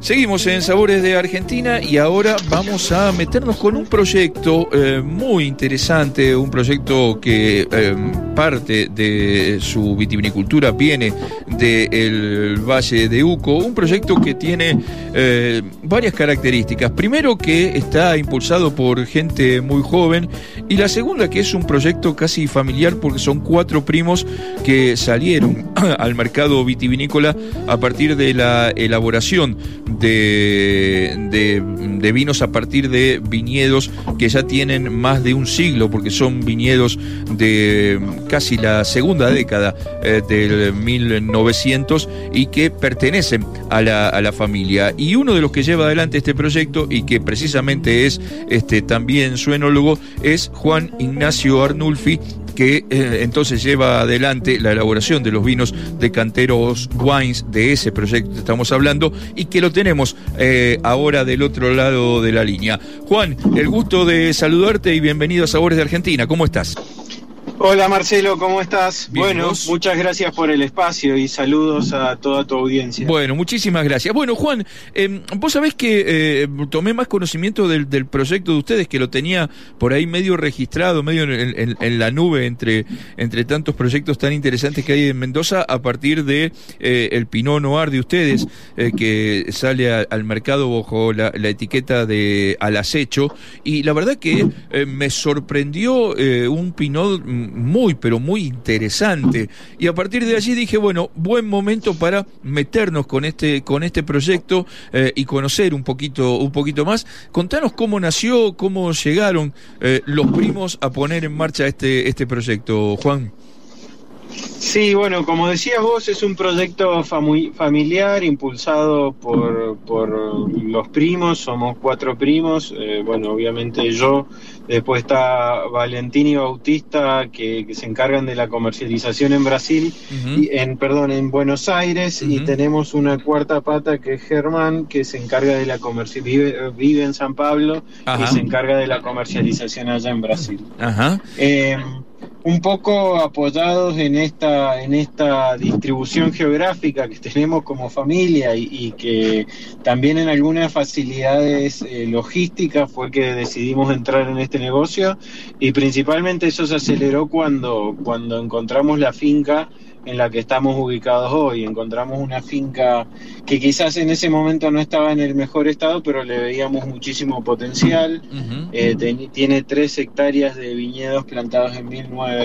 Seguimos en Sabores de Argentina y ahora vamos a meternos con un proyecto muy interesante, un proyecto que parte de su vitivinicultura viene del Valle de Uco, un proyecto que tiene varias características. Primero, que está impulsado por gente muy joven, y la segunda, que es un proyecto casi familiar porque son 4 primos que salieron al mercado vitivinícola a partir de la elaboración de vinos a partir de viñedos que ya tienen más de un siglo, porque son viñedos de casi la segunda década del 1900 y que pertenecen a la familia. Y uno de los que lleva adelante este proyecto y que precisamente es también su enólogo es Juan Ignacio Arnulfi, que entonces lleva adelante la elaboración de los vinos de Canteros Wines, de ese proyecto que estamos hablando, y que lo tenemos ahora del otro lado de la línea. Juan, el gusto de saludarte y bienvenido a Sabores de Argentina. ¿Cómo estás? Hola Marcelo, ¿cómo estás? Bien, bueno, ¿vos? Muchas gracias por el espacio y saludos a toda tu audiencia. Bueno, muchísimas gracias. Bueno, Juan, vos sabés que tomé más conocimiento del proyecto de ustedes, que lo tenía por ahí medio registrado, medio en la nube entre tantos proyectos tan interesantes que hay en Mendoza, a partir de el Pinot Noir de ustedes, que sale al mercado bajo la etiqueta de Al Acecho, y la verdad que me sorprendió un Pinot muy, pero muy interesante, y a partir de allí dije, bueno, buen momento para meternos con este proyecto y conocer un poquito más. Contanos cómo nació, cómo llegaron los primos a poner en marcha este proyecto, Juan. Sí, bueno, como decías vos, es un proyecto familiar impulsado por los primos. Somos 4 primos, bueno, obviamente yo, después está Valentín y Bautista, que se encargan de la comercialización en Brasil, en Buenos Aires, y tenemos una cuarta pata que es Germán, que se encarga de la vive en San Pablo. Ajá. Y se encarga de la comercialización allá en Brasil. Ajá. Un poco apoyados en esta distribución geográfica que tenemos como familia y que también en algunas facilidades logísticas fue que decidimos entrar en este negocio, y principalmente eso se aceleró cuando encontramos la finca en la que estamos ubicados hoy. Encontramos una finca que quizás en ese momento no estaba en el mejor estado, pero le veíamos muchísimo potencial. Tiene 3 hectáreas de viñedos plantados en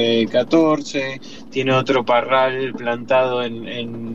1914, tiene otro parral plantado en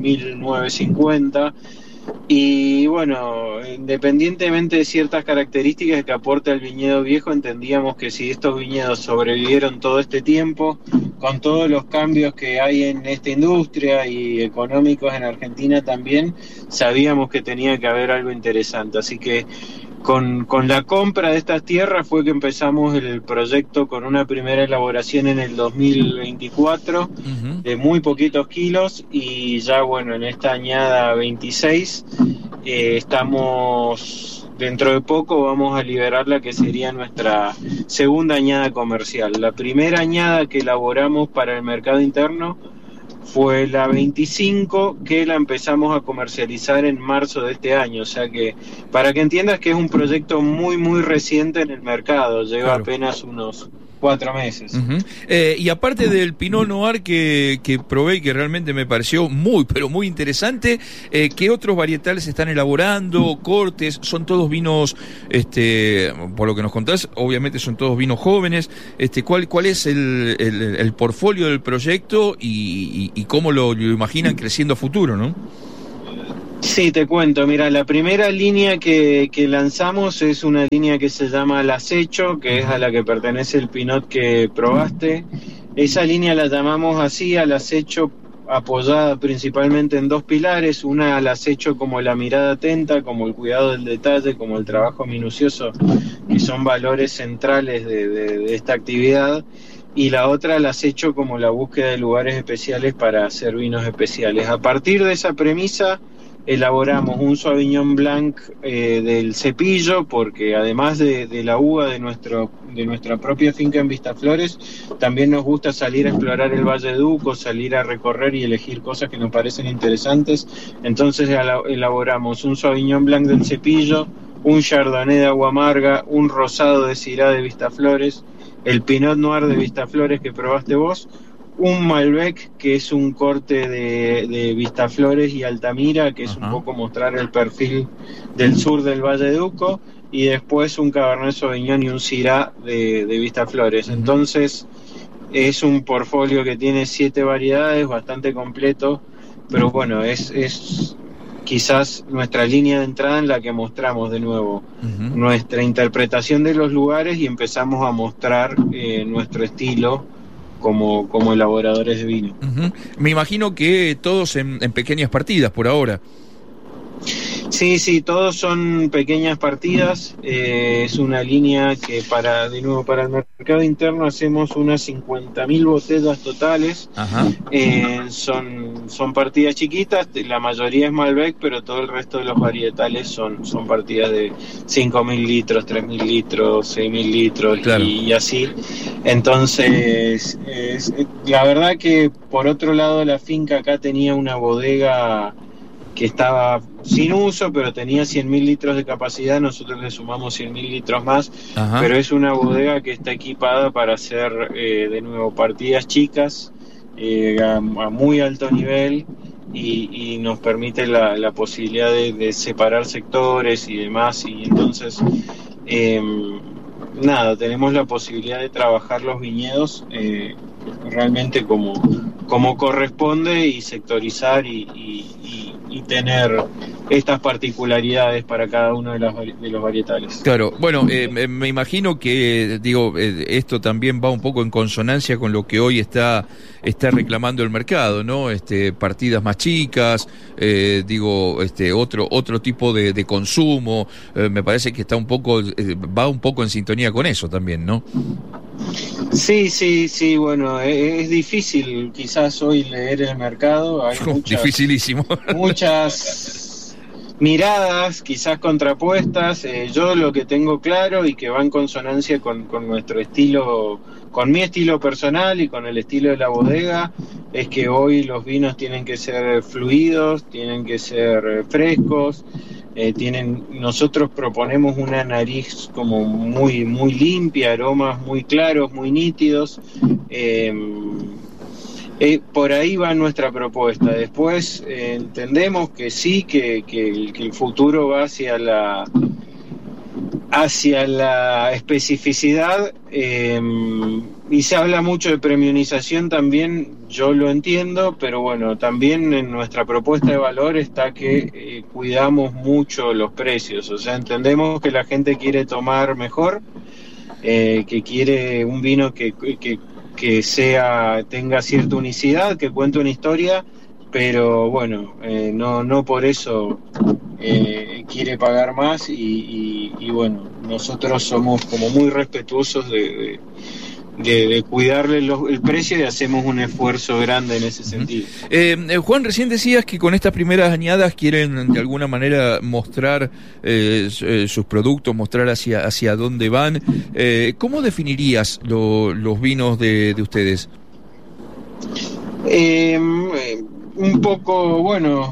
1950. Y bueno, independientemente de ciertas características que aporta el viñedo viejo, entendíamos que si estos viñedos sobrevivieron todo este tiempo, con todos los cambios que hay en esta industria y económicos en Argentina también, sabíamos que tenía que haber algo interesante. Así que con la compra de estas tierras fue que empezamos el proyecto con una primera elaboración en el 2024 de muy poquitos kilos, y ya bueno, en esta añada 26 estamos, dentro de poco vamos a liberar la que sería nuestra segunda añada comercial. La primera añada que elaboramos para el mercado interno fue la 25, que la empezamos a comercializar en marzo de este año. O sea que, para que entiendas que es un proyecto muy, muy reciente en el mercado, lleva apenas unos 4 meses. Y aparte del Pinot Noir que probé y que realmente me pareció muy, pero muy interesante, ¿qué otros varietales están elaborando? ¿Cortes? ¿Son todos vinos, por lo que nos contás, obviamente son todos vinos jóvenes? ¿Cuál es el portfolio del proyecto y cómo lo imaginan creciendo a futuro, no? Sí, te cuento. Mira, la primera línea que lanzamos es una línea que se llama Al Acecho, que es a la que pertenece el Pinot que probaste. Esa línea la llamamos así, Al Acecho, apoyada principalmente en 2 pilares: una al acecho como la mirada atenta, como el cuidado del detalle, como el trabajo minucioso, que son valores centrales de esta actividad, y la otra al acecho como la búsqueda de lugares especiales para hacer vinos especiales. A partir de esa premisa elaboramos un Sauvignon Blanc del Cepillo, porque además de la uva de nuestra propia finca en Vistaflores, también nos gusta salir a explorar el Valle de Uco, salir a recorrer y elegir cosas que nos parecen interesantes. Entonces elaboramos un Sauvignon Blanc del Cepillo, un Chardonnay de agua amarga, un rosado de Syrah de Vistaflores, el Pinot Noir de Vistaflores que probaste vos, un Malbec que es un corte de Vistaflores y Altamira, que es un poco mostrar el perfil del sur del Valle de Uco, y después un Cabernet Sauvignon y un Syrah de Vistaflores. Entonces es un portfolio que tiene 7 variedades, bastante completo, pero bueno, es quizás nuestra línea de entrada en la que mostramos de nuevo nuestra interpretación de los lugares y empezamos a mostrar nuestro estilo como elaboradores de vino. Me imagino que todos en pequeñas partidas por ahora. Sí, todos son pequeñas partidas. Es una línea que para el mercado interno hacemos unas 50.000 botellas totales. Son partidas chiquitas, la mayoría es Malbec, pero todo el resto de los varietales son partidas de 5.000 litros, 3.000 litros, 6.000 litros, claro. y así. Entonces, la verdad que por otro lado la finca acá tenía una bodega que estaba sin uso, pero tenía 100.000 litros de capacidad. Nosotros le sumamos 100.000 litros más, pero es una bodega que está equipada para hacer de nuevo partidas chicas a muy alto nivel y nos permite la posibilidad de separar sectores y demás, y entonces tenemos la posibilidad de trabajar los viñedos realmente como corresponde y sectorizar y tener estas particularidades para cada uno de los varietales. Claro, bueno, me imagino que esto también va un poco en consonancia con lo que hoy está reclamando el mercado, ¿no? Partidas más chicas, otro tipo de consumo. Me parece que va un poco en sintonía con eso también, ¿no? Sí, bueno, es difícil quizás hoy leer el mercado, hay dificilísimo. Muchas miradas quizás contrapuestas. Yo lo que tengo claro y que va en consonancia con nuestro estilo, con mi estilo personal y con el estilo de la bodega, es que hoy los vinos tienen que ser fluidos, tienen que ser frescos. Nosotros proponemos una nariz como muy muy limpia, aromas muy claros, muy nítidos. Por ahí va nuestra propuesta. Después entendemos que sí, que el futuro va hacia la especificidad, y se habla mucho de premiumización también, yo lo entiendo, pero bueno, también en nuestra propuesta de valor está que cuidamos mucho los precios, o sea, entendemos que la gente quiere tomar mejor, que quiere un vino que tenga cierta unicidad, que cuente una historia, pero bueno, no por eso quiere pagar más y bueno, nosotros somos como muy respetuosos de cuidarle el precio y hacemos un esfuerzo grande en ese sentido. Juan, recién decías que con estas primeras añadas quieren de alguna manera mostrar sus productos, mostrar hacia dónde van. ¿Cómo definirías los vinos de ustedes? Un poco, bueno,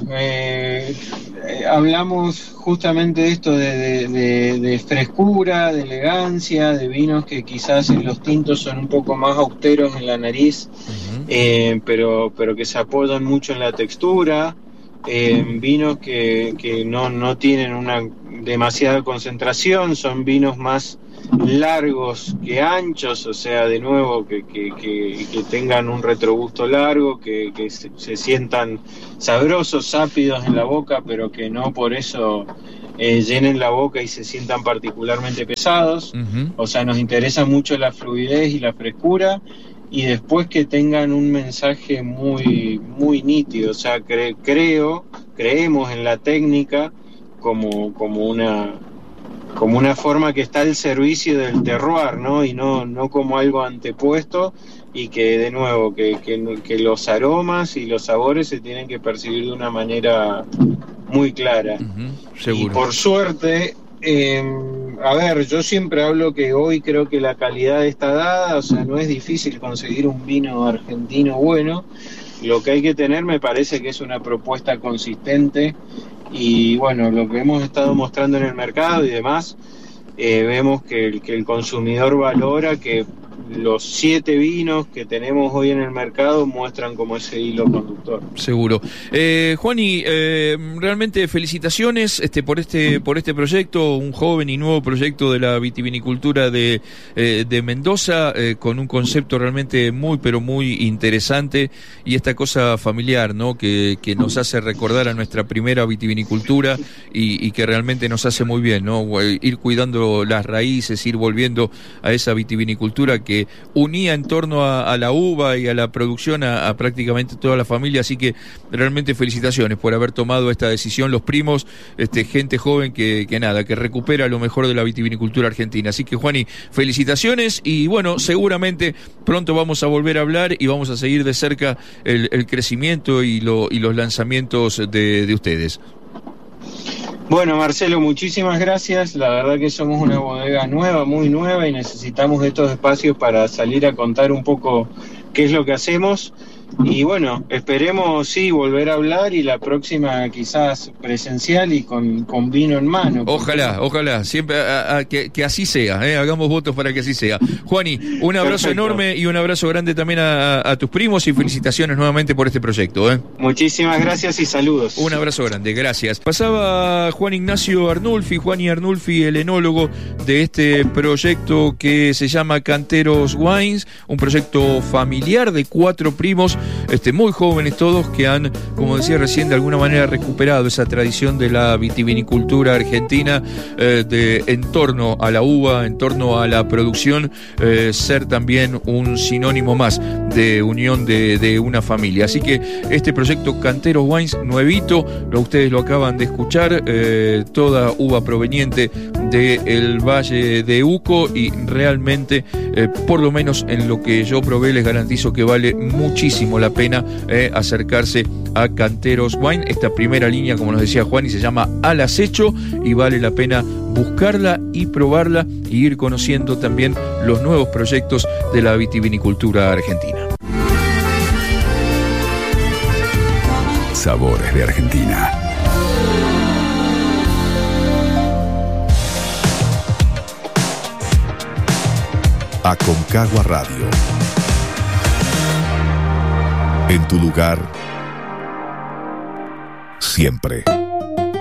hablamos justamente de esto de frescura, de elegancia, de vinos que quizás en los tintos son un poco más austeros en la nariz, pero que se apoyan mucho en la textura, vinos que no tienen una demasiada concentración, son vinos más largos que anchos, o sea, de nuevo que tengan un retrogusto largo, que se sientan sabrosos, sápidos en la boca, pero que no por eso llenen la boca y se sientan particularmente pesados. O sea, nos interesa mucho la fluidez y la frescura, y después que tengan un mensaje muy muy nítido, o sea, creemos en la técnica como una forma que está al servicio del terroir, ¿no? Y no como algo antepuesto, y que de nuevo que los aromas y los sabores se tienen que percibir de una manera muy clara. Seguro. Y por suerte, a ver, yo siempre hablo que hoy creo que la calidad está dada, o sea, no es difícil conseguir un vino argentino bueno. Lo que hay que tener, me parece que es una propuesta consistente, y bueno, lo que hemos estado mostrando en el mercado y demás, vemos que el consumidor valora que los 7 vinos que tenemos hoy en el mercado muestran como ese hilo conductor. Seguro. Juani, realmente felicitaciones por este proyecto, un joven y nuevo proyecto de la vitivinicultura de Mendoza, con un concepto realmente muy, pero muy interesante, y esta cosa familiar, ¿no? Que nos hace recordar a nuestra primera vitivinicultura y que realmente nos hace muy bien, ¿no? Ir cuidando las raíces, ir volviendo a esa vitivinicultura que unía en torno a la uva y a la producción a prácticamente toda la familia, así que realmente felicitaciones por haber tomado esta decisión, los primos, gente joven que recupera lo mejor de la vitivinicultura argentina. Así que, Juani, felicitaciones, y bueno, seguramente pronto vamos a volver a hablar y vamos a seguir de cerca el crecimiento y los lanzamientos de ustedes. Bueno, Marcelo, muchísimas gracias. La verdad que somos una bodega nueva, muy nueva, y necesitamos estos espacios para salir a contar un poco qué es lo que hacemos. Y bueno, esperemos volver a hablar, y la próxima quizás presencial y con vino en mano. Ojalá, siempre que así sea, hagamos votos para que así sea. Juani, un abrazo enorme y un abrazo grande también a tus primos, y felicitaciones nuevamente por este proyecto. Muchísimas gracias y saludos. Un abrazo grande, gracias. Pasaba Juan Ignacio Arnulfi, Juani Arnulfi, el enólogo de este proyecto que se llama Canteros Wines, un proyecto familiar de 4 primos, muy jóvenes todos, que han, como decía recién, de alguna manera recuperado esa tradición de la vitivinicultura argentina, en torno a la uva, en torno a la producción, ser también un sinónimo más de unión de una familia. Así que este proyecto Canteros Wines, nuevito, ustedes lo acaban de escuchar, toda uva proveniente del Valle de Uco, y realmente, por lo menos en lo que yo probé, les garantizo que vale muchísimo la pena acercarse a Canteros Wine. Esta primera línea, como nos decía Juan, y se llama Al Acecho, y vale la pena buscarla y probarla, y ir conociendo también los nuevos proyectos de la vitivinicultura argentina. Sabores de Argentina. Aconcagua Radio. En tu lugar, siempre.